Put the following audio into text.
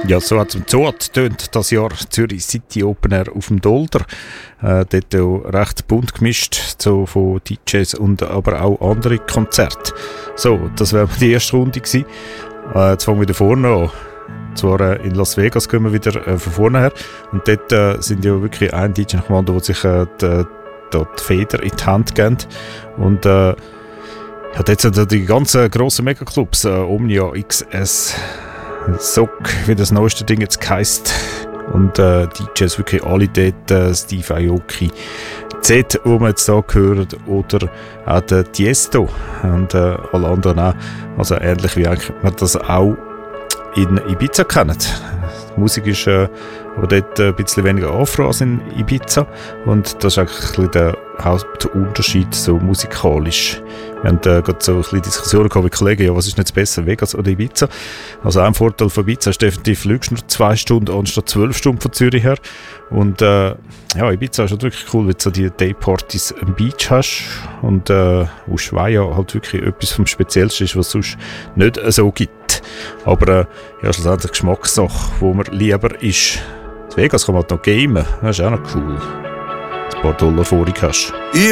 Ja, so hat es tönt das Jahr Zürich City Open Air auf dem Dolder. Dort auch recht bunt gemischt, so von DJs und aber auch andere Konzerte. So, das wäre die erste Runde gewesen. Jetzt fangen wir wieder vorne an. Zwar in Las Vegas gehen wir wieder von vorne her. Und dort sind ja wirklich ein DJ nach dem anderen, der sich die Feder in die Hand geben. Und ja, dort sind die ganzen grossen Megaclubs, Omnia, XS, Sock, wie das neueste Ding jetzt heisst. Und DJs wirklich alle dort, Steve Aoki, Z, wo wir jetzt hier hören, oder auch der Tiesto und alle anderen auch. Also ähnlich wie eigentlich man das auch in Ibiza kennt. Die Musik ist aber dort ein bisschen weniger Afro als in Ibiza und das ist eigentlich ein bisschen der Hauptunterschied so musikalisch. Wir haben gerade so ein bisschen Diskussionen gehabt mit Kollegen, ja, was ist nicht besser, Vegas oder Ibiza? Also ein Vorteil von Ibiza ist definitiv, du fliegst nur 2 Stunden anstatt 12 Stunden von Zürich her. Und ja, Ibiza ist halt wirklich cool, wenn du so die Daypartys am Beach hast und Ushuaia halt wirklich etwas vom Speziellsten ist, was es sonst nicht so gibt. Aber ja, schlussendlich Geschmackssache, wo man lieber ist. In Vegas kann man halt noch gamen, das ist auch noch cool. Ein paar Dollar vorig hast.